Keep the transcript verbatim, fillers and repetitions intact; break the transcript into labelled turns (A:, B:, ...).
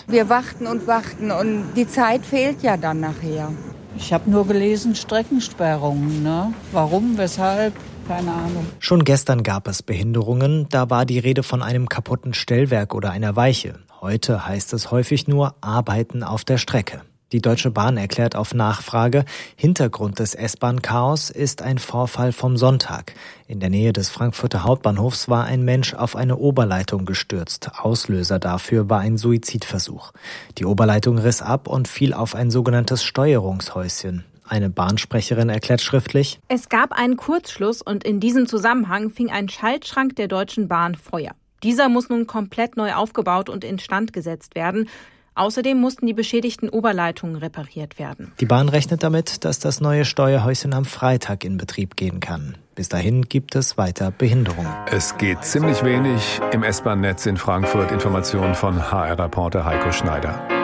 A: Wir warten und warten und die Zeit fehlt ja dann nachher.
B: Ich habe nur gelesen, Streckensperrungen. Ne? Warum, weshalb? Keine Ahnung.
C: Schon gestern gab es Behinderungen. Da war die Rede von einem kaputten Stellwerk oder einer Weiche. Heute heißt es häufig nur Arbeiten auf der Strecke. Die Deutsche Bahn erklärt auf Nachfrage, Hintergrund des S-Bahn-Chaos ist ein Vorfall vom Sonntag. In der Nähe des Frankfurter Hauptbahnhofs war ein Mensch auf eine Oberleitung gestürzt. Auslöser dafür war ein Suizidversuch. Die Oberleitung riss ab und fiel auf ein sogenanntes Steuerungshäuschen. Eine Bahnsprecherin erklärt schriftlich:
D: Es gab einen Kurzschluss und in diesem Zusammenhang fing ein Schaltschrank der Deutschen Bahn Feuer. Dieser muss nun komplett neu aufgebaut und instand gesetzt werden. Außerdem mussten die beschädigten Oberleitungen repariert werden.
C: Die Bahn rechnet damit, dass das neue Steuerhäuschen am Freitag in Betrieb gehen kann. Bis dahin gibt es weiter Behinderungen.
E: Es geht ziemlich wenig im S-Bahn-Netz in Frankfurt. Informationen von H R-Reporter Heiko Schneider.